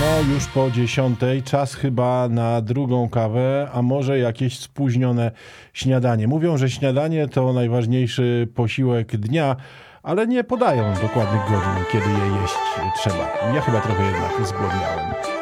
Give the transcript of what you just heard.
No, już po 10:00, czas chyba na drugą kawę, a może jakieś spóźnione śniadanie. Mówią, że śniadanie to najważniejszy posiłek dnia, ale nie podają dokładnych godzin, kiedy je jeść trzeba. Ja chyba trochę jednak zgłodniałem.